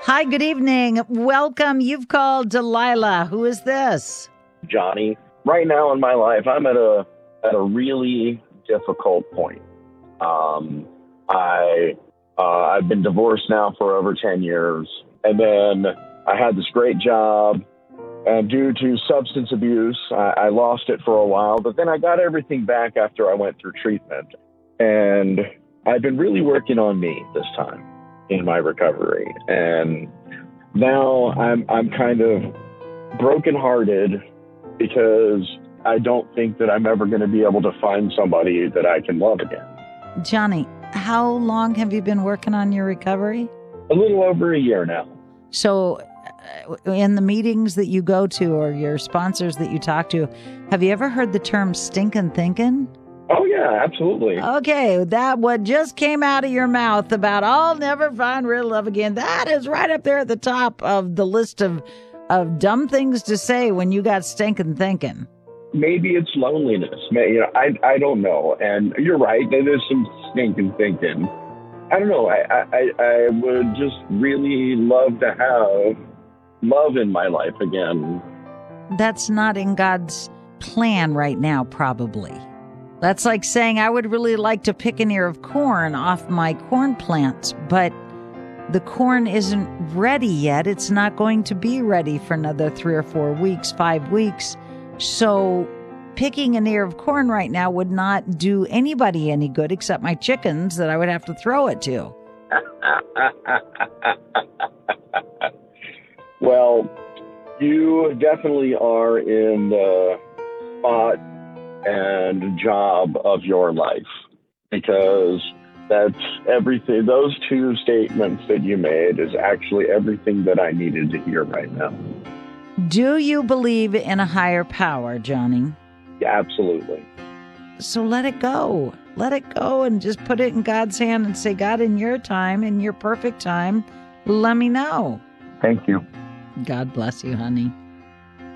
Hi, good evening. Welcome. You've called Delilah. Who is this? Johnny. Right now in my life, I'm at a really difficult point. I've been divorced now for over 10 years, and then I had this great job, and due to substance abuse, I lost it for a while, but then I got everything back after I went through treatment, and I've been really working on me this time in my recovery, and now I'm kind of brokenhearted because I don't think that I'm ever going to be able to find somebody that I can love again. Johnny, how long have you been working on your recovery? A little over a year now. So in the meetings that you go to or your sponsors that you talk to, have you ever heard the term stinking thinking? Oh, yeah, absolutely. Okay, that what just came out of your mouth about I'll never find real love again, that is right up there at the top of the list of dumb things to say when you got stinking thinking. Maybe it's loneliness. I don't know. And you're right, there is some stinking thinking. I don't know. I would just really love to have love in my life again. That's not in God's plan right now, probably. That's like saying I would really like to pick an ear of corn off my corn plants, but the corn isn't ready yet. It's not going to be ready for another 3 or 4 weeks, 5 weeks. So picking an ear of corn right now would not do anybody any good except my chickens that I would have to throw it to. Well, you definitely are in the spot and job of your life, because that's everything. Those two statements that you made is actually everything that I needed to hear right now. Do you believe in a higher power, Johnny? Yeah, absolutely. So let it go. Let it go and just put it in God's hand and say, God, in your time, in your perfect time, let me know. Thank you. God bless you, honey.